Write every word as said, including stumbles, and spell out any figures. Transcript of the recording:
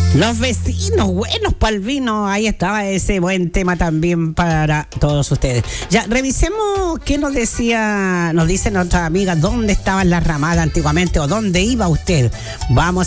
Los vecinos buenos para el vino. Ahí estaba ese buen tema también para todos ustedes. Ya, revisemos qué nos decía, nos dice nuestra amiga, dónde estaban las ramadas antiguamente o dónde iba usted. Vamos